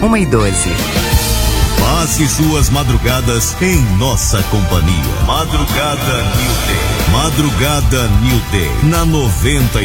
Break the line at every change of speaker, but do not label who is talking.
1h12.
Passe suas madrugadas em nossa companhia. Madrugada New Day. Madrugada New Day. Na 90